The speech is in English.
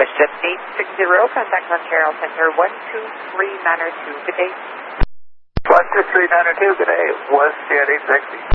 WestJet 860, contact Ontario Center 12392. Good day. 12392, good day. WestJet 860.